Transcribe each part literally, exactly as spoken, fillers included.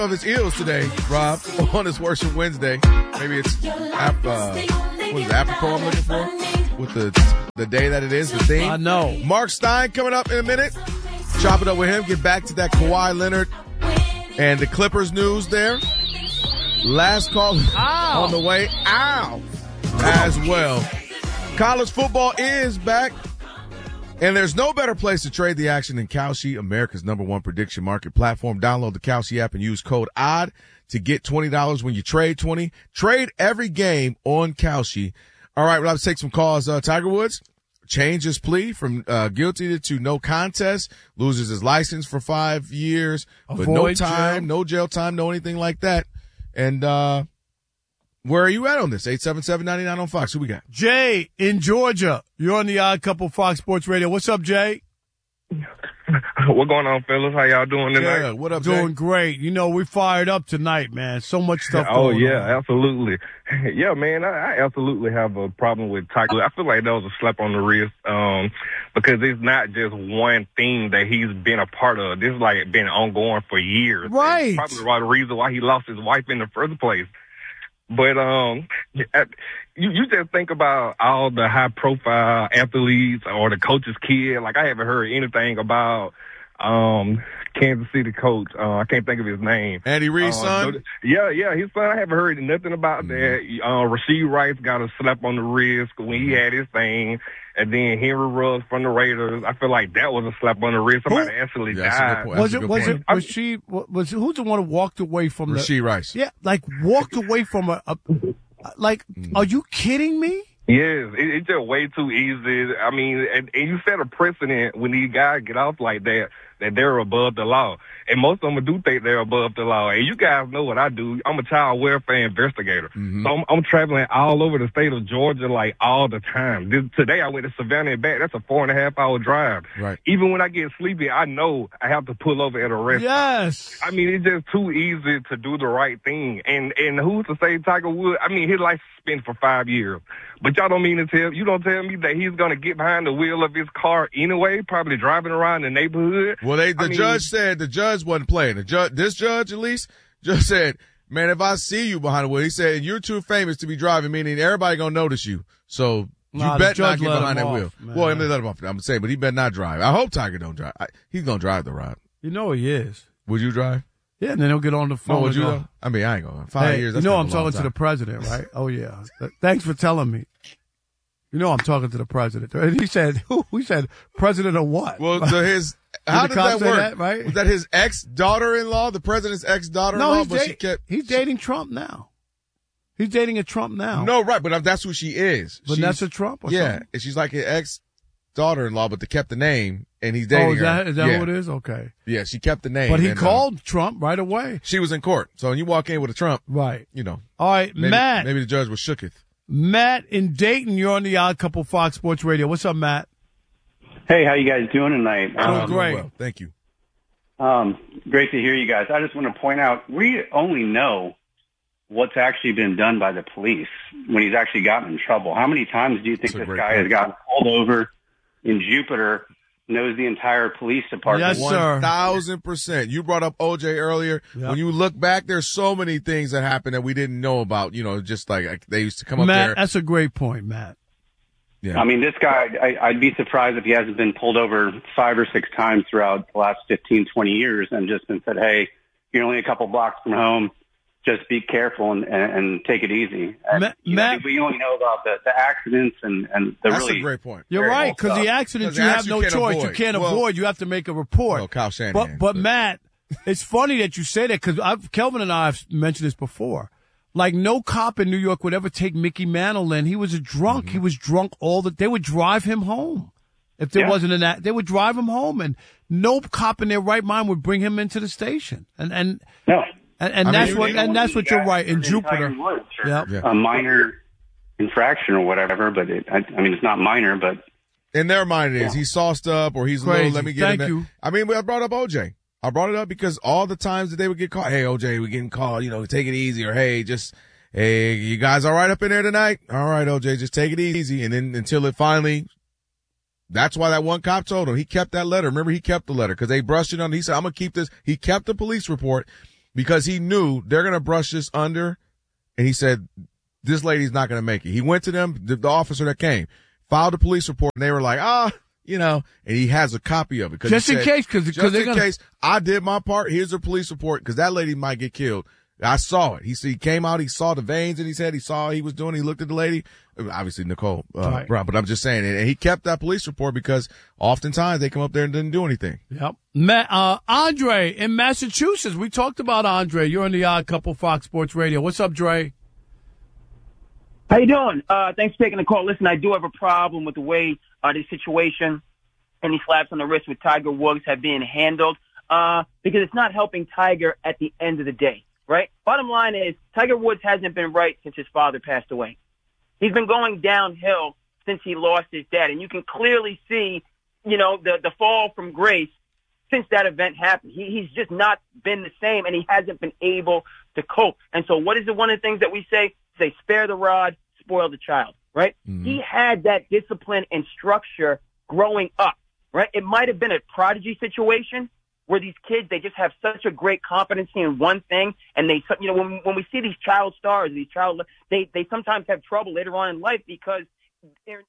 of his eels today, Rob, on his Worship Wednesday. Maybe it's ap- uh, what is it, apropos I'm looking for with the the day that it is, the theme. I know. Mark Stein coming up in a minute. Chop it up with him. Get back to that Kawhi Leonard and the Clippers news there. Last call Ow. on the way. Ow! As well. College football is back. And there's no better place to trade the action than Kalshi, America's number one prediction market platform. Download the Kalshi app and use code O D D to get twenty dollars when you trade twenty. Trade every game on Kalshi. All right, well, let's take some calls. Uh, Tiger Woods changed his plea from uh, guilty to no contest, loses his license for five years, but Avoid no time, jail. no jail time, no anything like that. And uh where are you at on this? eight seven seven, nine nine on Fox. Who we got? Jay in Georgia. You're on the Odd Couple Fox Sports Radio. What's up, Jay? What going on, fellas? How y'all doing tonight? Yeah, what up, Jay? Doing great. You know, we fired up tonight, man. So much stuff Oh, going yeah, on. absolutely. Yeah, man, I, I absolutely have a problem with Tiger. I feel like that was a slap on the wrist um, because it's not just one thing that he's been a part of. This is like been ongoing for years. Right. It's probably the reason why he lost his wife in the first place. But um, you, you just think about all the high-profile athletes or the coach's kid. Like, I haven't heard anything about um, Kansas City coach. Uh, I can't think of his name. Andy Reid's Uh, son? Yeah, yeah, his son. I haven't heard nothing about Mm-hmm. that. Uh, Rasheed Rice got a slap on the wrist when he had his thing. And then Henry Ruggs from the Raiders. I feel like that was a slap on the wrist. Somebody Who? actually Yeah, that's a good died. point. Was That's a it, good was point. it, was she, was who's the one who walked away from the, Rasheed Rice. yeah, like walked away from a, a like, are you kidding me? Yes, it, it's just way too easy. I mean, and, and you set a precedent when these guys get off like that, that they're above the law. And most of them do think they're above the law. And you guys know what I do. I'm a child welfare investigator. Mm-hmm. So I'm, I'm traveling all over the state of Georgia, like, all the time. This, today I went to Savannah and back. That's a four and a half hour drive. Right. Even when I get sleepy, I know I have to pull over at a rest. Yes. I mean, it's just too easy to do the right thing. And and who's to say Tiger Woods? I mean, his life spent for five years. But y'all don't mean to tell, you don't tell me that he's going to get behind the wheel of his car anyway, probably driving around the neighborhood. Well, they the I mean, judge said the judge wasn't playing. The judge, this judge at least, just said, man, if I see you behind the wheel, he said, you're too famous to be driving, meaning everybody going to notice you. So you Nah, the bet not judge get let behind him that off, wheel. man. Well, I mean, let him off. I'm saying, but he better not drive. I hope Tiger don't drive. I, he's going to drive the ride. You know he is. Would you drive? Yeah, and then he'll get on the phone. No, would and you go, though? I mean, I ain't going. Five hey, years. you That's know kind I'm of a long talking to the time. president, right? Oh, yeah. Thanks for telling me. You know I'm talking to the president. And he said, who? He said, president of what? Well, so his, how the did cop that say work? that, right? Was that his ex-daughter-in-law, the president's ex-daughter-in-law? no, he's, but she date- kept, he's dating Trump now. He's dating a Trump now. no, right, but that's who she is. Vanessa She's- Trump or Yeah, something? and she's like his ex-daughter-in-law, but they kept the name, and he's dating Oh, is that, her. is that yeah. who it is? Okay. Yeah, she kept the name. But he and, uh, called Trump right away. she was in court. So when you walk in with a Trump, Right. you know, All right, maybe, Matt. maybe the judge was shooketh. Matt in Dayton, you're on the Odd Couple Fox Sports Radio. What's up, Matt? Hey, how you guys doing tonight? Doing Um, great. Well, thank you. um, great to hear you guys. I just want to point out, we only know what's actually been done by the police when he's actually gotten in trouble. How many times do you think That's a this great guy point. has gotten pulled over in Jupiter, knows the entire police department? Yes, sir. One thousand percent. You brought up O J earlier. Yep. When you look back, there's so many things that happened that we didn't know about. You know, just like, like they used to come up Matt, there. that's a great point, Matt. Yeah. I mean, this guy, I, I'd be surprised if he hasn't been pulled over five or six times throughout the last fifteen, twenty years and just been said, hey, you're only a couple blocks from home. Just be careful and, and, and take it easy. And, Ma- you know, Matt- we only know about the, the accidents and, and the That's really a great point. You're Very right, well because the stuff. accidents, 'Cause you the have accident no you can't choice. You avoid. can't Well- avoid. You have to make a report. Well, Kyle Shanahan. But, but Matt, it's funny that you say that because Kelvin and I have mentioned this before. Like no cop in New York would ever take Mickey Mantle in. He was a drunk. Mm-hmm. He was drunk all the. They would drive him home if there Yeah. wasn't an act. They would drive him home, and no cop in their right mind would bring him into the station. And and No. and, and I that's mean, what you and that's what you're right in In Jupiter. Tiger Woods for Yep. Yeah. a minor infraction or whatever, but it, I, I mean, it's not minor, but In their mind, it is. He's sauced up or he's a Crazy. little, let me get Thank in there. you. I mean, I brought up O J. I brought it up because all the times that they would get caught, hey, O J, we're getting called, you know, take it easy, or hey, just, hey, you guys all right up in there tonight? All right, O J, just take it easy. And then until it finally, that's why that one cop told him. He kept that letter. Remember, he kept the letter because they brushed it on. He said, I'm going to keep this. He kept the police report. because he knew they're going to brush this under. And he said, this lady's not going to make it. He went to them, the, the officer that came, filed a police report, and they were like, ah, you know, and he has a copy of it. Just in said, case, because just in gonna... case I did my part, here's a police report, because that lady might get killed. I saw it. He, he came out, he saw the veins in his head, he saw what he was doing, he looked at the lady, obviously Nicole uh, right. Brown, but I'm just saying, and he kept that police report because oftentimes they come up there and didn't do anything. Yep. Ma- uh, Andre in Massachusetts, we talked about Andre. You're on the Odd Couple Fox Sports Radio. What's up, Dre? How you doing? Uh, thanks for taking the call. Listen, I do have a problem with the way uh, this situation and these slaps on the wrist with Tiger Woods have been handled uh, because it's not helping Tiger at the end of the day. Right? Bottom line is Tiger Woods hasn't been right since his father passed away. He's been going downhill since he lost his dad. And you can clearly see, you know, the, the fall from grace since that event happened. He, he's just not been the same, and he hasn't been able to cope. And so what is the, one of the things that we say? Say, spare the rod, spoil the child, right? Mm-hmm. He had that discipline and structure growing up, right? It might have been a prodigy situation, where these kids, they just have such a great competency in one thing, and they, you know, when when we see these child stars, these child, they they sometimes have trouble later on in life because they're.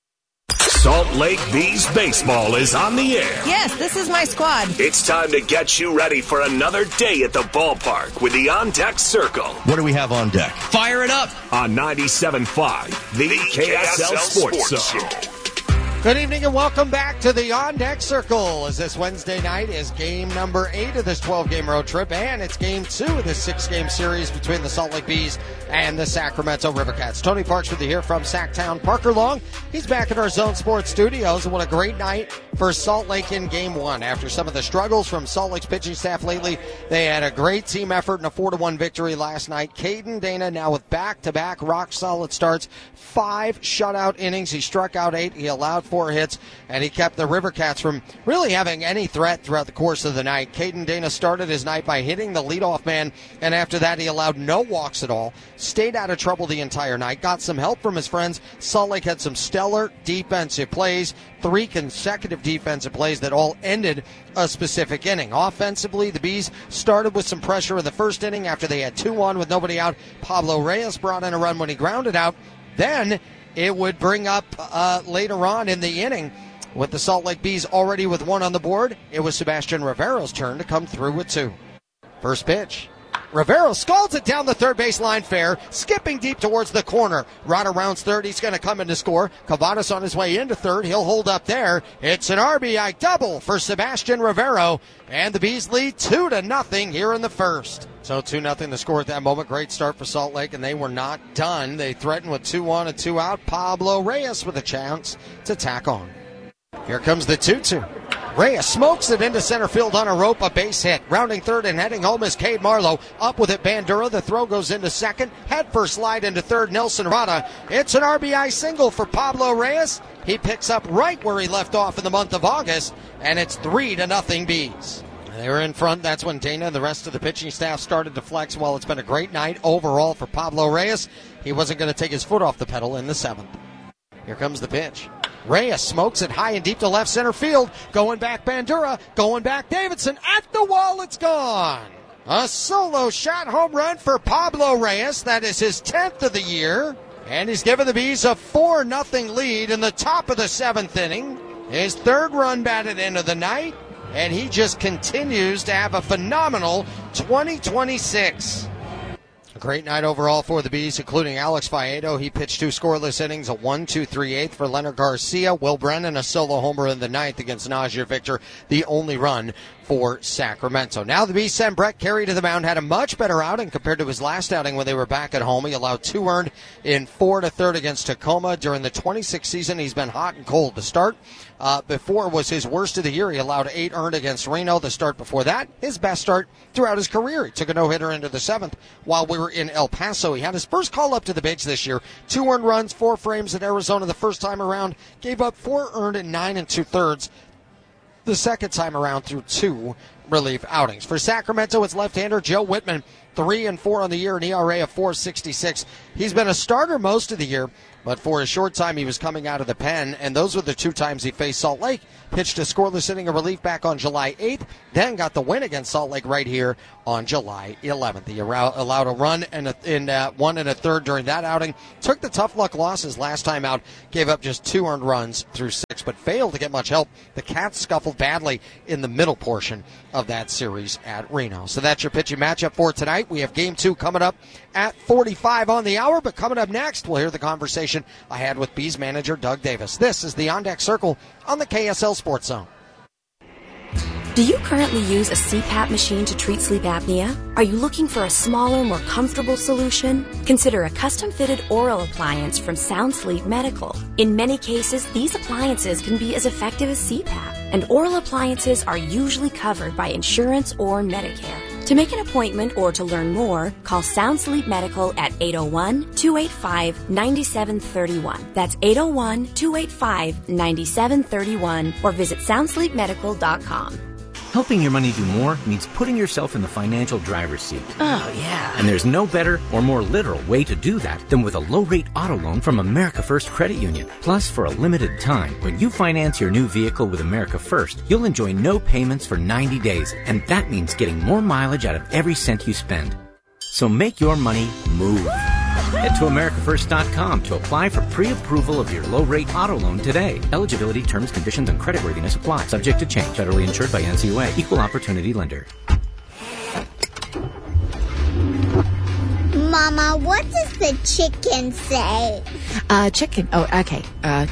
Salt Lake Bees baseball is on the air. Yes, this is my squad. It's time to get you ready for another day at the ballpark with the On Deck Circle. What do we have on deck? Fire it up on ninety-seven point five, the, the K S L, K S L Sports, Sports Zone. Zone. Good evening and welcome back to the On Deck Circle, as this Wednesday night is game number eight of this twelve-game road trip, and it's game two of this six-game series between the Salt Lake Bees and the Sacramento Rivercats. Tony Parks with you here from Sacktown. Parker Long, he's back in our Zone Sports studios, and what a great night for Salt Lake in game one. After some of the struggles from Salt Lake's pitching staff lately, they had a great team effort and a four to one victory last night. Caden Dana now with back-to-back rock-solid starts, five shutout innings. He struck out eight. He allowed four hits, and he kept the Rivercats from really having any threat throughout the course of the night. Caden Dana started his night by hitting the leadoff man, and after that he allowed no walks at all, stayed out of trouble the entire night, got some help from his friends. Salt Lake had some stellar defensive plays, three consecutive defensive plays that all ended a specific inning. Offensively, the Bees started with some pressure in the first inning after they had two on with nobody out. Pablo Reyes brought in a run when he grounded out. Then it would bring up uh, later on in the inning, with the Salt Lake Bees already with one on the board, it was Sebastian Rivero's turn to come through with two. First pitch. Rivero scalds it down the third base line fair, skipping deep towards the corner. Rada rounds third. He's going to come in to score. Cavadas on his way into third. He'll hold up there. It's an R B I double for Sebastian Rivero, and the Bees lead two to nothing here in the first. So two nothing the score at that moment. Great start for Salt Lake, and they were not done. They threatened with two on and two out. Pablo Reyes with a chance to tack on. Here comes the two two. Reyes smokes it into center field on a rope, a base hit. Rounding third and heading home is Cade Marlowe. Up with it, Bandura. The throw goes into second. Head first slide into third, Nelson Rada. It's an R B I single for Pablo Reyes. He picks up right where he left off in the month of August, and it's three to nothing Bees. They were in front. That's when Dana and the rest of the pitching staff started to flex. Well, it's been a great night overall for Pablo Reyes. He wasn't going to take his foot off the pedal in the seventh. Here comes the pitch. Reyes smokes it high and deep to left center field. Going back Bandura. Going back Davidson. At the wall, it's gone. A solo shot home run for Pablo Reyes. That is his tenth of the year. And he's given the Bees a four nothing lead in the top of the seventh inning. His third run batted into the night. And he just continues to have a phenomenal twenty twenty-six. A great night overall for the Bees, including Alex Faedo. He pitched two scoreless innings, a one two three eighth for Leonard Garcia. Will Brennan, a solo homer in the ninth against Najir Victor, the only run for Sacramento. Now the Bees send Brett Carey to the mound. Had a much better outing compared to his last outing when they were back at home. He allowed two earned in four to third against Tacoma. During the twenty-sixth season, he's been hot and cold. The start uh, before was his worst of the year. He allowed eight earned against Reno. The start before that, his best start throughout his career. He took a no-hitter into the seventh while we were in El Paso. He had his first call up to the bigs this year. Two earned runs, four frames in Arizona the first time around. Gave up four earned in nine and two-thirds the second time around through two relief outings. For Sacramento, it's left-hander Joe Whitman. three and four on the year, an E R A of four sixty-six. He's been a starter most of the year, but for a short time he was coming out of the pen, and those were the two times he faced Salt Lake. Pitched a scoreless inning of relief back on July eighth, then got the win against Salt Lake right here on July eleventh. He allowed a run and a, in uh, one and a third during that outing. Took the tough luck losses last time out, gave up just two earned runs through six, but failed to get much help. The Cats scuffled badly in the middle portion of that series at Reno. So that's your pitching matchup for tonight. We have game two coming up at forty-five on the hour, but coming up next, we'll hear the conversation I had with Bees manager Doug Davis. This is the On Deck Circle on the K S L Sports Zone. Do you currently use a C PAP machine to treat sleep apnea? Are you looking for a smaller, more comfortable solution? Consider a custom-fitted oral appliance from Sound Sleep Medical. In many cases, these appliances can be as effective as C PAP, and oral appliances are usually covered by insurance or Medicare. To make an appointment or to learn more, call Sound Sleep Medical at eight oh one, two eight five, nine seven three one. That's eight oh one, two eight five, nine seven three one, or visit sound sleep medical dot com. Helping your money do more means putting yourself in the financial driver's seat. Oh, yeah. And there's no better or more literal way to do that than with a low-rate auto loan from America First Credit Union. Plus, for a limited time, when you finance your new vehicle with America First, you'll enjoy no payments for ninety days, and that means getting more mileage out of every cent you spend. So make your money move. Head to America First dot com to apply for pre-approval of your low-rate auto loan today. Eligibility, terms, conditions, and creditworthiness apply. Subject to change. Federally insured by N C U A. Equal opportunity lender. Mama, what does the chicken say? Uh, chicken. Oh, okay. Uh.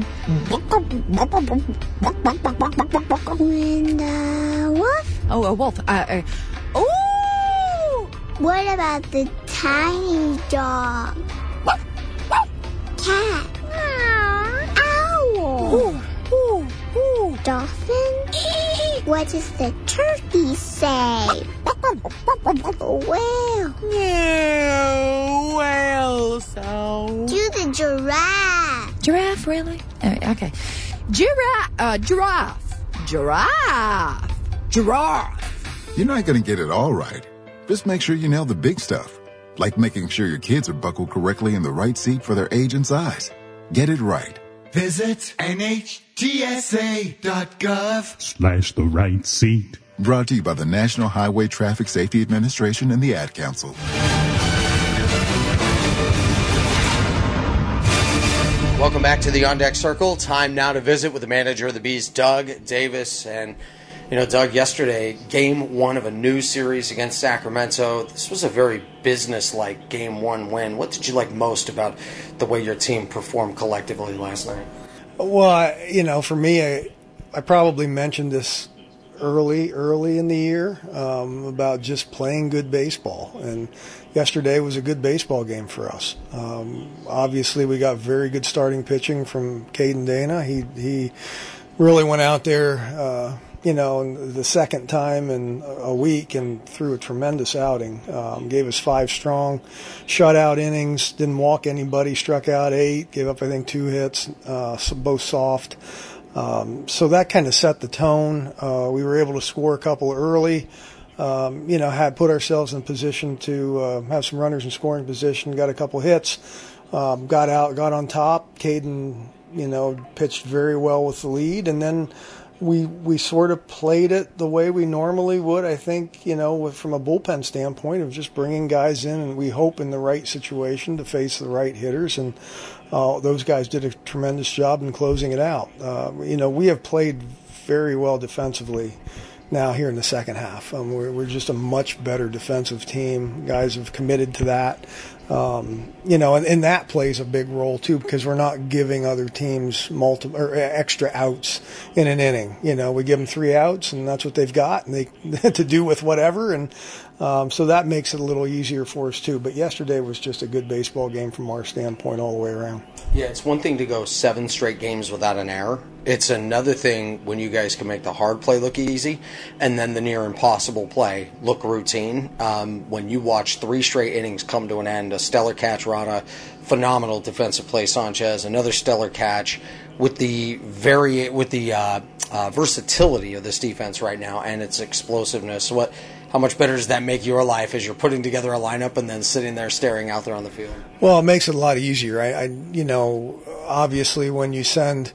And, uh, wolf? Oh, a wolf. Uh, uh, oh! What about the tiny dog? Cat? Owl? Ooh, ooh, ooh. Dolphin? What does the turkey say? Whale? No, whale sound. Do the giraffe. Giraffe, really? Uh, okay. Giraffe, uh, giraffe. Giraffe. Giraffe. You're not going to get it all right. Just make sure you nail the big stuff, like making sure your kids are buckled correctly in the right seat for their age and size. Get it right. Visit N H T S A dot gov slash the right seat. Brought to you by the National Highway Traffic Safety Administration and the Ad Council. Welcome back to the On Deck Circle. Time now to visit with the manager of the Bees, Doug Davis. And, you know, Doug, yesterday, game one of a new series against Sacramento. This was a very business-like game one win. What did you like most about the way your team performed collectively last night? Well, I, you know, for me, I, I probably mentioned this early, early in the year um, about just playing good baseball. And yesterday was a good baseball game for us. Um, obviously, we got very good starting pitching from Caden Dana. He he really went out there, uh, you know, the second time in a week and threw a tremendous outing. Um, gave us five strong shutout innings, didn't walk anybody, struck out eight, gave up, I think, two hits, uh, both soft. Um, so that kind of set the tone. Uh, we were able to score a couple early. Um, you know, had put ourselves in position to uh, have some runners in scoring position, got a couple hits, um, got out, got on top. Caden, you know, pitched very well with the lead, and then we we sort of played it the way we normally would, I think, you know, with, from a bullpen standpoint of just bringing guys in, and we hope in the right situation to face the right hitters, and uh, those guys did a tremendous job in closing it out. Uh, you know, we have played very well defensively now here in the second half. Um, we're, we're just a much better defensive team. Guys have committed to that. Um, you know, and, and that plays a big role too, because we're not giving other teams multiple or extra outs in an inning. You know, we give them three outs, and that's what they've got, and they to do with whatever. And um, so that makes it a little easier for us too. But yesterday was just a good baseball game from our standpoint all the way around. Yeah, it's one thing to go seven straight games without an error. It's another thing when you guys can make the hard play look easy and then the near impossible play look routine. Um, when you watch three straight innings come to an end, a stellar catch, Rana, phenomenal defensive play, Sanchez, another stellar catch, with the very with the uh, uh, versatility of this defense right now and its explosiveness. What? how much better does that make your life as you're putting together a lineup and then sitting there staring out there on the field? Well, it makes it a lot easier. I, I you know, obviously when you send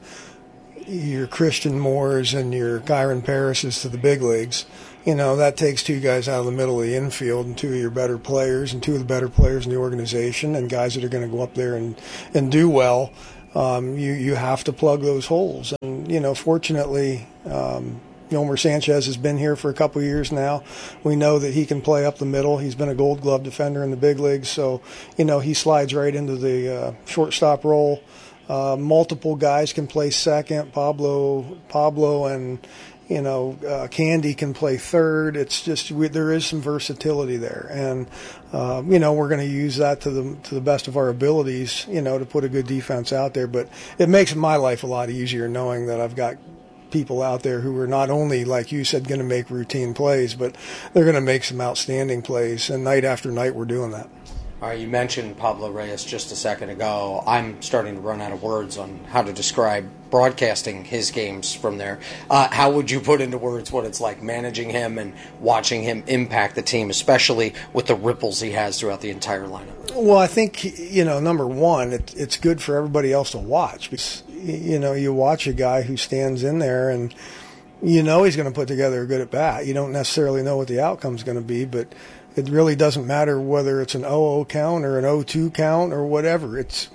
your Christian Moores and your Kyron Paris's to the big leagues, you know, that takes two guys out of the middle of the infield and two of your better players and two of the better players in the organization and guys that are going to go up there and, and do well. Um, you, you have to plug those holes. And, you know, fortunately, um, Yolmer Sanchez has been here for a couple of years now. We know that he can play up the middle. He's been a Gold Glove defender in the big leagues. So, you know, he slides right into the uh, shortstop role. Uh, multiple guys can play second. Pablo, Pablo and, you know, uh, Candy can play third. It's just, we, there is some versatility there. And, uh, you know, we're going to use that to the, to the best of our abilities, you know, to put a good defense out there. But it makes my life a lot easier knowing that I've got people out there who are not only, like you said, going to make routine plays, but they're going to make some outstanding plays. And night after night, we're doing that. All right, you mentioned Pablo Reyes just a second ago. I'm starting to run out of words on how to describe broadcasting his games from there. Uh, how would you put into words what it's like managing him and watching him impact the team, especially with the ripples he has throughout the entire lineup? Well, I think, you know, number one, it, it's good for everybody else to watch. Because, you know, you watch a guy who stands in there and you know he's going to put together a good at bat. You don't necessarily know what the outcome's going to be, but it really doesn't matter whether it's an oh oh count or an oh two count or whatever. It's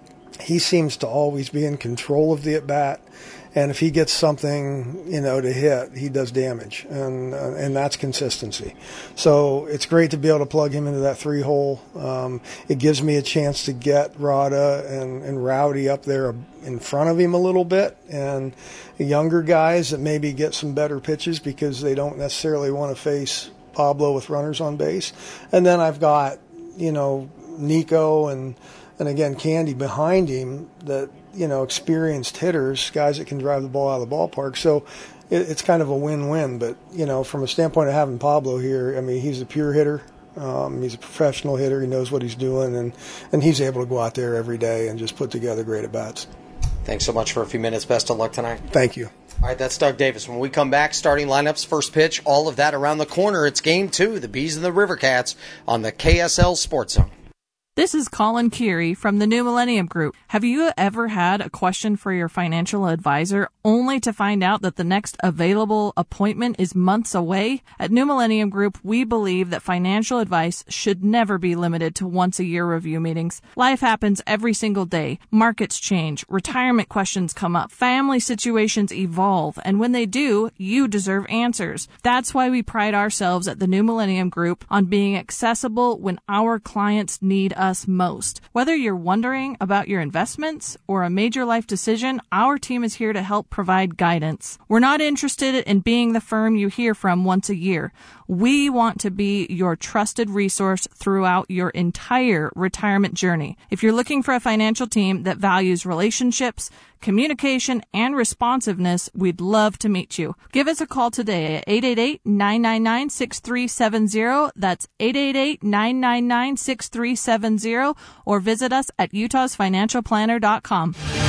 he seems to always be in control of the at bat, and if he gets something, you know, to hit, he does damage, and uh, and that's consistency. So it's great to be able to plug him into that three hole. Um, it gives me a chance to get Rada and, and Rowdy up there in front of him a little bit, and younger guys that maybe get some better pitches because they don't necessarily want to face Pablo with runners on base. And then I've got, you know, Nico and and again Candy behind him that, you know, experienced hitters, guys that can drive the ball out of the ballpark. So it, it's kind of a win-win. But, you know, from a standpoint of having Pablo here, I mean, he's a pure hitter. Um, he's a professional hitter. He knows what he's doing, and, and he's able to go out there every day and just put together great at-bats. Thanks so much for a few minutes. Best of luck tonight. Thank you. All right, that's Doug Davis. When we come back, starting lineups, first pitch, all of that around the corner. It's game two, the Bees and the River Cats on the K S L Sports Zone. This is Colin Keary from the New Millennium Group. Have you ever had a question for your financial advisor only to find out that the next available appointment is months away? At New Millennium Group, we believe that financial advice should never be limited to once-a-year review meetings. Life happens every single day. Markets change, retirement questions come up, family situations evolve, and when they do, you deserve answers. That's why we pride ourselves at the New Millennium Group on being accessible when our clients need us most. Whether you're wondering about your investments or a major life decision, our team is here to help provide guidance. We're not interested in being the firm you hear from once a year. We want to be your trusted resource throughout your entire retirement journey. If you're looking for a financial team that values relationships, communication, and responsiveness, we'd love to meet you. Give us a call today at eight eight eight, nine nine nine, six three seven zero. That's eight eight eight, nine nine nine, six three seven zero. Or visit us at utahs financial planner dot com.